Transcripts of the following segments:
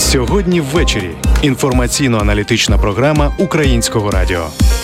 Сьогодні ввечері. Інформаційно-аналітична програма Українського радіо.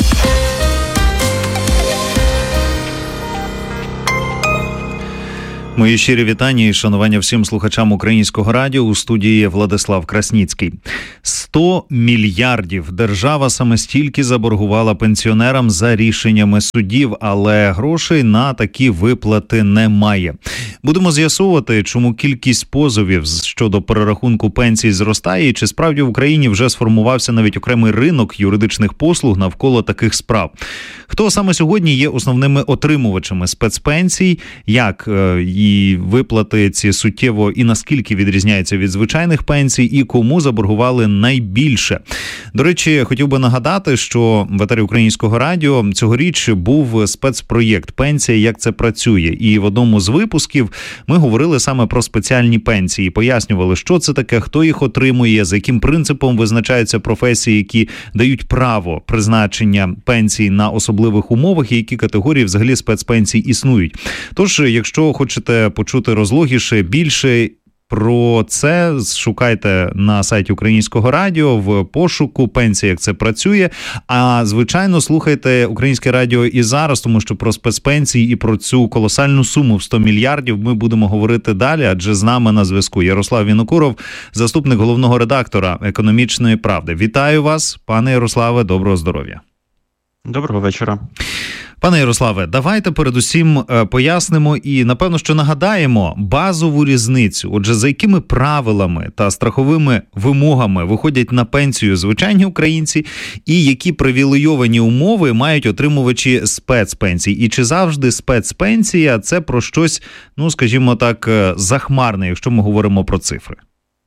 Мої щирі вітання і шанування всім слухачам Українського радіо. У студії Владислав Красніцький. 100 мільярдів держава саме стільки заборгувала пенсіонерам за рішеннями судів, але грошей на такі виплати немає. Будемо з'ясовувати, чому кількість позовів щодо перерахунку пенсій зростає і чи справді в Україні вже сформувався навіть окремий ринок юридичних послуг навколо таких справ. Хто саме сьогодні є основними отримувачами спецпенсій, як і виплати ці суттєво і наскільки відрізняються від звичайних пенсій, і кому заборгували найбільше. До речі, хотів би нагадати, що в етері Українського радіо цьогоріч був спецпроєкт «Пенсія. Як це працює». І в одному з випусків ми говорили саме про спеціальні пенсії, пояснювали, що це таке, хто їх отримує, за яким принципом визначаються професії, які дають право призначення пенсій на особливих умовах, і які категорії взагалі спецпенсій існують. Тож, якщо хочете почути розлогіше, більше про це шукайте на сайті Українського радіо в пошуку «Пенсія. Як це працює». А, звичайно, слухайте Українське радіо і зараз, тому що про спецпенсії і про цю колосальну суму в 100 мільярдів ми будемо говорити далі, адже з нами на зв'язку Ярослав Вінокуров, заступник головного редактора «Економічної правди». Вітаю вас, пане Ярославе, доброго здоров'я. Доброго вечора. Пане Ярославе, давайте передусім пояснимо і, напевно, що нагадаємо базову різницю. Отже, за якими правилами та страховими вимогами виходять на пенсію звичайні українці і які привілейовані умови мають отримувачі спецпенсій? І чи завжди спецпенсія – це про щось, скажімо так, захмарне, якщо ми говоримо про цифри?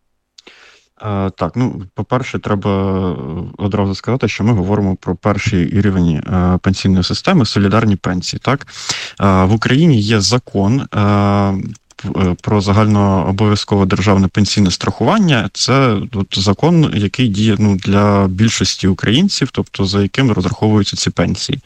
Так, по-перше, треба одразу сказати, що ми говоримо про перший рівень пенсійної системи – солідарні пенсії. Так? В Україні є закон про загальнообов'язкове державне пенсійне страхування. Це закон, який діє для більшості українців, тобто за яким розраховуються ці пенсії.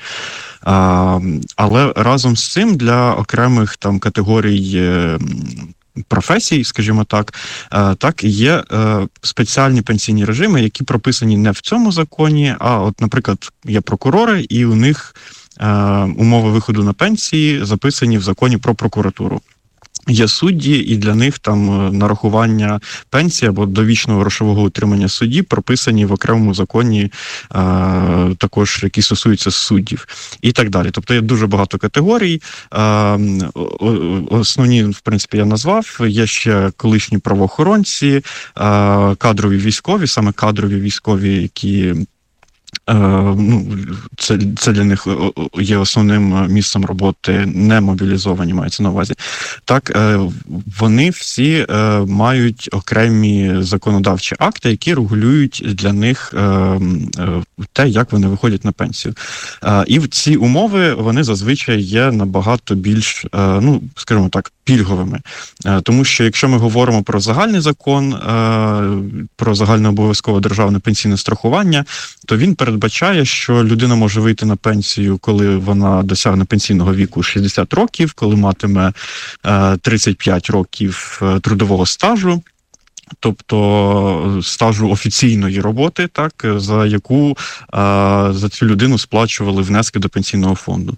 Але разом з цим для окремих категорій професій, скажімо так, є спеціальні пенсійні режими, які прописані не в цьому законі, а наприклад, є прокурори, і у них умови виходу на пенсії записані в законі про прокуратуру. Є судді, і для них нарахування пенсії або довічного грошового утримання судді прописані в окремому законі, також які стосуються суддів і так далі. Тобто є дуже багато категорій. Основні, в принципі, я назвав. Є ще колишні правоохоронці, кадрові військові, саме кадрові військові, які це для них є основним місцем роботи, не мобілізовані, мається на увазі. Так, вони всі мають окремі законодавчі акти, які регулюють для них те, як вони виходять на пенсію. І ці умови, вони зазвичай є набагато більш, скажімо так, пільговими. Тому що якщо ми говоримо про загальний закон, про загальнообов'язкове державне пенсійне страхування, то він передбачає, що людина може вийти на пенсію, коли вона досягне пенсійного віку 60 років, коли матиме 35 років трудового стажу, тобто стажу офіційної роботи, так, за цю людину сплачували внески до пенсійного фонду.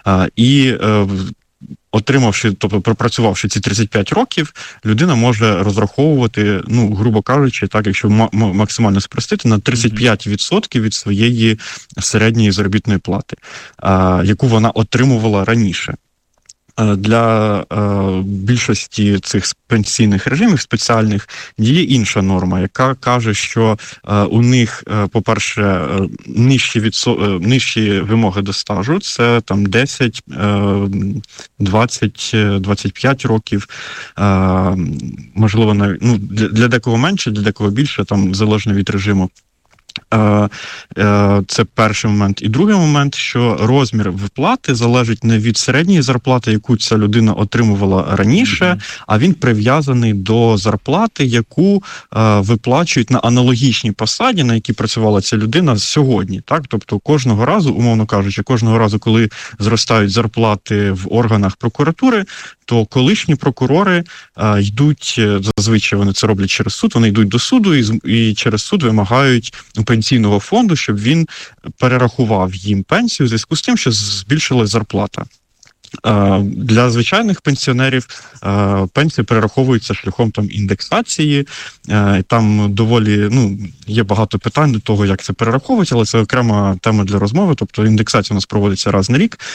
Тобто пропрацювавши ці 35 років, людина може розраховувати, грубо кажучи, так, якщо максимально спростити, на 35% від своєї середньої заробітної плати, яку вона отримувала раніше. Для більшості цих пенсійних режимів спеціальних діє інша норма, яка каже, що у них, по-перше, нижчі вимоги до стажу, це 10, 20, 25 років, можливо, для декого менше, для декого більше, залежно від режиму. Це перший момент. І другий момент, що розмір виплати залежить не від середньої зарплати, яку ця людина отримувала раніше, а він прив'язаний до зарплати, яку виплачують на аналогічній посаді, на якій працювала ця людина сьогодні. Так? Тобто кожного разу, умовно кажучи, кожного разу, коли зростають зарплати в органах прокуратури, то колишні прокурори йдуть, зазвичай вони це роблять через суд, вони йдуть до суду і через суд вимагають пенсійного фонду, щоб він перерахував їм пенсію в зв'язку з тим, що збільшилась зарплата. Для звичайних пенсіонерів пенсії перераховуються шляхом індексації. Там доволі є багато питань до того, як це перераховується, але це окрема тема для розмови. Тобто індексація у нас проводиться раз на рік.